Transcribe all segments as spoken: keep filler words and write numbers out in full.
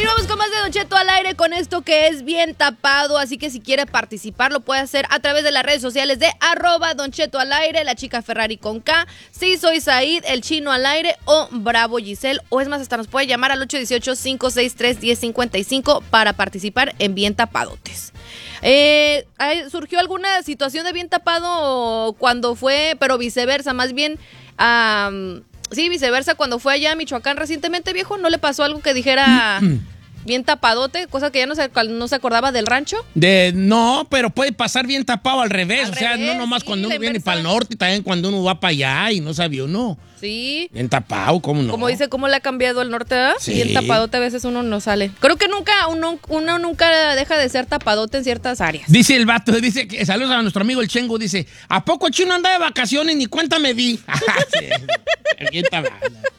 Continuamos con más de Don Cheto al aire con esto que es bien tapado, así que si quiere participar lo puede hacer a través de las redes sociales de arroba Don Cheto al aire, la chica Ferrari con K, si soy Said, el chino al aire o Bravo Giselle, o es más, hasta nos puede llamar al ocho uno ocho, cinco seis tres, uno cero cinco cinco para participar en Bien Tapadotes. Eh, ¿Surgió alguna situación de bien tapado cuando fue, pero viceversa, más bien... Um, Sí, viceversa, cuando fue allá a Michoacán recientemente, viejo, ¿no le pasó algo que dijera bien tapadote? Cosa que ya no se, no se acordaba del rancho. De No, pero puede pasar bien tapado al revés. Al o sea, revés, no nomás sí, cuando uno viene inversa. para el norte, también cuando uno va para allá y no sabía uno. Sí. Bien tapado, ¿cómo no? Como dice, ¿cómo le ha cambiado el norte? ¿Verdad? Sí. Bien tapadote, a veces uno no sale. Creo que nunca, uno, uno nunca deja de ser tapadote en ciertas áreas. Dice el vato, dice que saludos a nuestro amigo el Chengo, dice, ¿a poco el chino anda de vacaciones? Ni cuenta me di. Sí, bien tapado.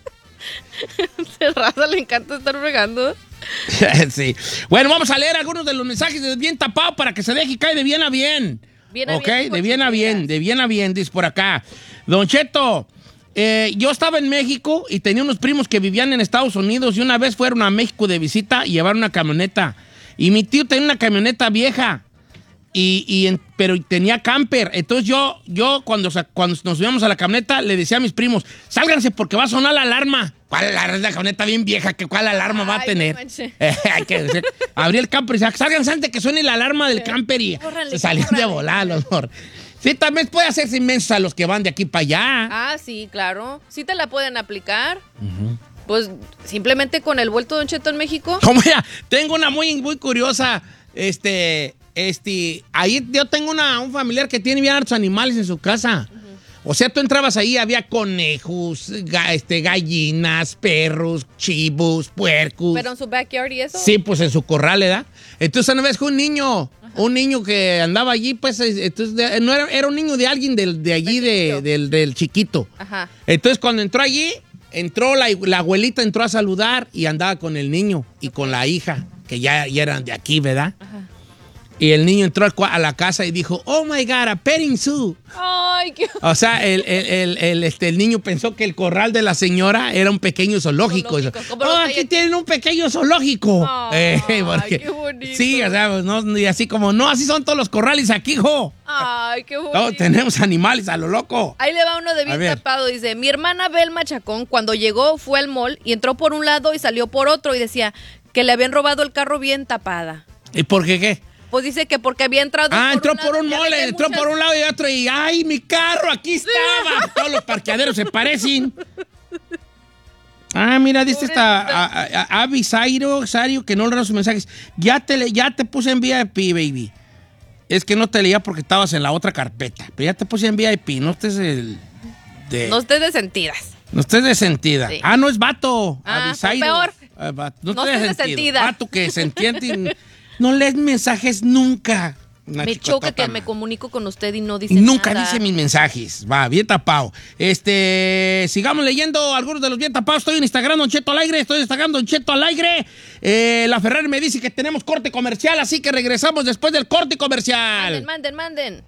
El raza le encanta estar regando. Sí. Bueno, vamos a leer algunos de los mensajes de bien tapado para que se deje caer de bien a bien. Bien a ok, bien, de bien a bien, de bien a bien, dice por acá. Don Cheto, eh, yo estaba en México y tenía unos primos que vivían en Estados Unidos y una vez fueron a México de visita y llevaron una camioneta. Y mi tío tenía una camioneta vieja, y, y en, pero tenía camper. Entonces yo, yo cuando, cuando nos subíamos a la camioneta, le decía a mis primos, sálganse porque va a sonar la alarma. ¿Cuál alarma? Es la camioneta bien vieja, que ¿cuál alarma va a Ay, tener? Hay que decir, abrí el camper y decía, sálganse antes que suene la alarma del camper y Córrale, se salían de córrale. volar los mor. Sí, también puede hacerse inmensos a los que van de aquí para allá. Ah, sí, claro. Sí te la pueden aplicar. Uh-huh. Pues simplemente con el vuelto Don Cheto en México. Como ya, tengo una muy, muy curiosa, este, este, ahí yo tengo una, un familiar que tiene bien hartos animales en su casa. Uh-huh. O sea, tú entrabas ahí, había conejos, ga, este, gallinas, perros, chivos, puercos. ¿Pero en su backyard y eso? Sí, pues en su corral, ¿verdad? Entonces una vez que un niño, ajá, un niño que andaba allí, pues, entonces, no era, era un niño de alguien del, de allí, de, del, del chiquito. Ajá. Entonces cuando entró allí, entró la, la abuelita, entró a saludar y andaba con el niño y okay, con la hija, que ya, ya eran de aquí, ¿verdad? Ajá. Y el niño entró a la casa y dijo, oh my God, a petting zoo. Ay, qué... O sea, el, el, el, el, este, el niño pensó que el corral de la señora era un pequeño zoológico. zoológico. Oh, aquí, aquí tienen un pequeño zoológico. Ay, eh, porque, qué bonito. Sí, o sea, no, y así como, no, así son todos los corrales aquí, hijo. Ay, qué bonito. No, tenemos animales a lo loco. Ahí le va uno de bien tapado. Dice, mi hermana Belma Chacón, cuando llegó, fue al mall y entró por un lado y salió por otro y decía que le habían robado el carro bien tapada. ¿Y por qué qué? Pues dice que porque había entrado Ah, por entró un por un mole, entró muchas... por un lado y otro y ¡ay, mi carro! ¡Aquí estaba! Sí. Todos los parqueaderos se parecen. Ah, mira, dice esta Avi Sairo, Sario, que no le dan sus mensajes. Ya te, ya te puse en V I P, baby. Es que no te leía porque estabas en la otra carpeta. Pero ya te puse en V I P, no estés el... De... No estés de sentidas. No estés de sentida. Sí. Ah, no es vato. Ah, Avi Sairo. Peor. Ah, vato. No, no estés de sentida. Vato que se entiende. No lees mensajes nunca. Una me choca que man. me comunico con usted y no dice Nunca nada. dice mis mensajes. Va, bien tapado. Este, sigamos leyendo algunos de los bien tapados. Estoy en Instagram, Don Cheto al aire. Estoy en Instagram, Don Cheto al aire. Eh, la Ferrari me dice que tenemos corte comercial, así que regresamos después del corte comercial. Manden, manden, manden.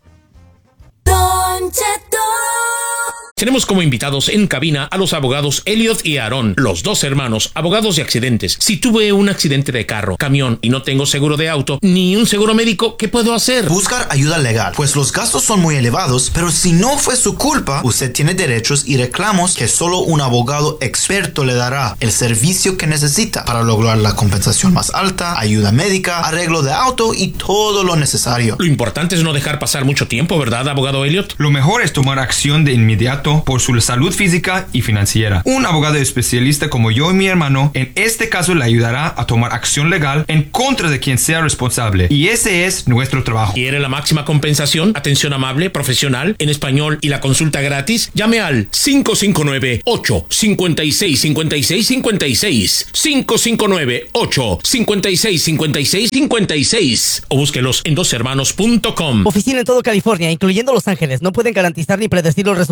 Don Cheto. Tenemos como invitados en cabina a los abogados Elliot y Aarón, los dos hermanos, abogados de accidentes. Si tuve un accidente de carro, camión y no tengo seguro de auto, ni un seguro médico, ¿qué puedo hacer? Buscar ayuda legal, pues los gastos son muy elevados, pero si no fue su culpa, usted tiene derechos y reclamos que solo un abogado experto le dará el servicio que necesita para lograr la compensación más alta, ayuda médica, arreglo de auto y todo lo necesario. Lo importante es no dejar pasar mucho tiempo, ¿verdad, abogado Elliot? Lo mejor es tomar acción de inmediato por su salud física y financiera. Un abogado especialista como yo y mi hermano en este caso le ayudará a tomar acción legal en contra de quien sea responsable. Y ese es nuestro trabajo. ¿Quiere la máxima compensación, atención amable, profesional, en español y la consulta gratis? Llame al cinco cinco nueve, ocho cinco seis, cinco seis cinco seis, cinco cinco nueve, ocho cinco seis, cinco seis cinco seis o búsquelos en dos hermanos punto com. Oficina en todo California, incluyendo Los Ángeles. No pueden garantizar ni predecir los resultados. Dos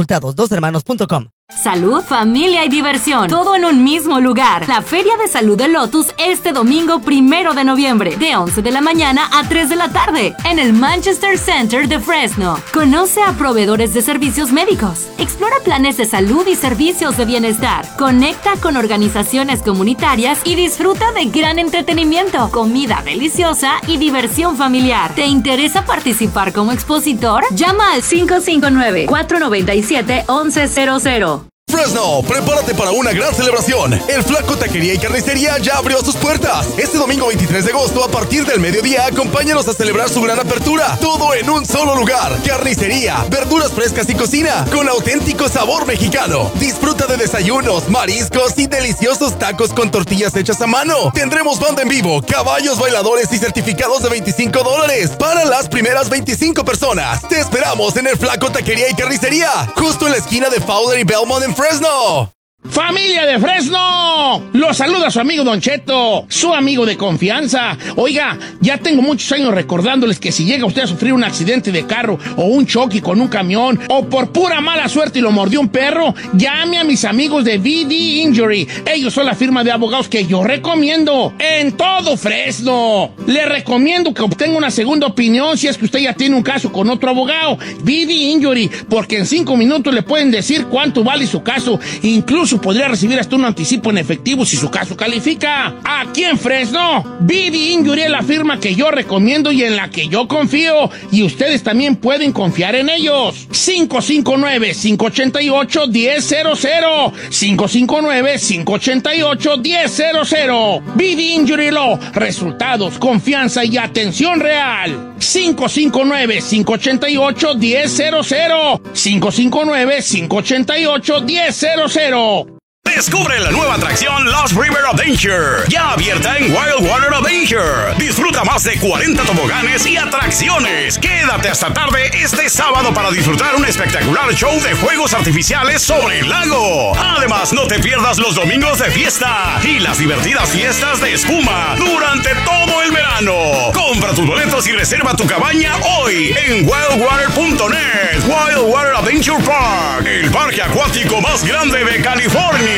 los hermanos punto com. Salud, familia y diversión, todo en un mismo lugar. La Feria de Salud de Lotus este domingo primero de noviembre, de once de la mañana a tres de la tarde, en el Manchester Center de Fresno. Conoce a proveedores de servicios médicos, explora planes de salud y servicios de bienestar, conecta con organizaciones comunitarias y disfruta de gran entretenimiento, comida deliciosa y diversión familiar. ¿Te interesa participar como expositor? Llama al cinco cinco nueve, cuatro nueve siete, once cero cero. Fresno, prepárate para una gran celebración. El Flaco Taquería y Carnicería ya abrió sus puertas. Este domingo veintitrés de agosto, a partir del mediodía, acompáñanos a celebrar su gran apertura. Todo en un solo lugar. Carnicería, verduras frescas y cocina, con auténtico sabor mexicano. Disfruta de desayunos, mariscos y deliciosos tacos con tortillas hechas a mano. Tendremos banda en vivo, caballos, bailadores y certificados de veinticinco dólares para las primeras veinticinco personas. Te esperamos en el Flaco Taquería y Carnicería, justo en la esquina de Fowler y Belmont en Fresno. ¡Familia de Fresno! Los saluda su amigo Don Cheto, su amigo de confianza. Oiga, ya tengo muchos años recordándoles que si llega usted a sufrir un accidente de carro o un choque con un camión o por pura mala suerte y lo mordió un perro, llame a mis amigos de V D Injury. Ellos son la firma de abogados que yo recomiendo en todo Fresno. Le recomiendo que obtenga una segunda opinión si es que usted ya tiene un caso con otro abogado. V D Injury, porque en cinco minutos le pueden decir cuánto vale su caso. Incluso podría recibir hasta un anticipo en efectivo si su caso califica. Aquí en Fresno, V D Injury es la firma que yo recomiendo y en la que yo confío. Y ustedes también pueden confiar en ellos. cinco cinco nueve, cinco ocho ocho, uno cero cero cero. cinco cinco nueve, cinco ocho ocho, uno cero cero cero. V D Injury Law. Resultados, confianza y atención real. cinco cinco nueve, cinco ocho ocho, uno cero cero cero. cinco cinco nueve, cinco ocho ocho, uno cero cero cero. Descubre la nueva atracción Lost River Adventure, ya abierta en Wild Water Adventure. Disfruta más de cuarenta toboganes y atracciones. Quédate hasta tarde este sábado para disfrutar un espectacular show de fuegos artificiales sobre el lago. Además, no te pierdas los domingos de fiesta y las divertidas fiestas de espuma durante todo el verano. Compra tus boletos y reserva tu cabaña hoy en wild water punto net. Wild Water Adventure Park, el parque acuático más grande de California.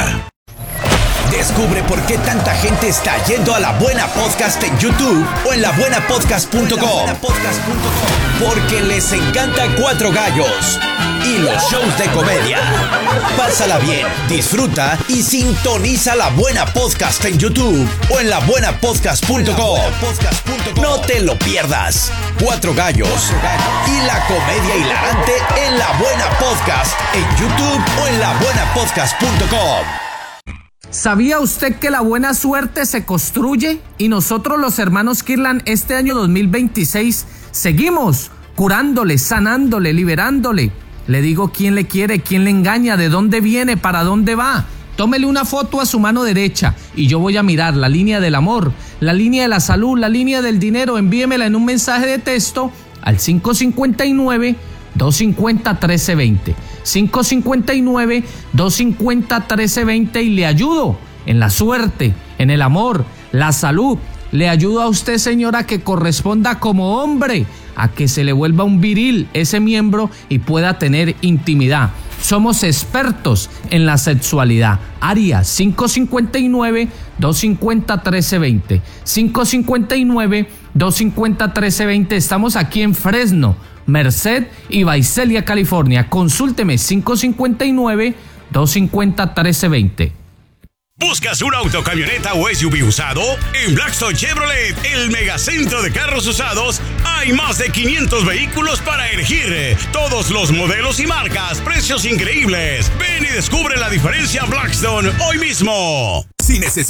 Descubre por qué tanta gente está yendo a La Buena Podcast en YouTube o en la buena podcast punto com. Porque les encanta Cuatro Gallos y los shows de comedia. Pásala bien, disfruta y sintoniza La Buena Podcast en YouTube o en la buena podcast punto com. No te lo pierdas. Cuatro Gallos y la comedia hilarante en La Buena Podcast en YouTube o en la buena podcast punto com. ¿Sabía usted que la buena suerte se construye? Y nosotros los hermanos Kirlan este año dos mil veintiséis seguimos curándole, sanándole, liberándole. Le digo quién le quiere, quién le engaña, de dónde viene, para dónde va. Tómele una foto a su mano derecha y yo voy a mirar la línea del amor, la línea de la salud, la línea del dinero. Envíemela en un mensaje de texto al cinco cinco nueve, dos cinco cero, uno tres dos cero. cinco cinco nueve, dos cinco cero, uno tres dos cero y le ayudo en la suerte, en el amor, la salud. Le ayudo a usted, señora, que corresponda como hombre, a que se le vuelva un viril ese miembro y pueda tener intimidad. Somos expertos en la sexualidad. Área cinco cinco nueve, dos cinco cero, uno tres dos cero. cinco cinco nueve, dos cinco cero, uno tres dos cero. Estamos aquí en Fresno, Merced y Visalia, California. Consúlteme cinco cinco nueve, dos cinco cero, uno tres dos cero. ¿Buscas un auto, camioneta o S U V usado? En Blackstone Chevrolet, el megacentro de carros usados, hay más de quinientos vehículos para elegir. Todos los modelos y marcas, precios increíbles. Ven y descubre la diferencia Blackstone hoy mismo. Si necesitas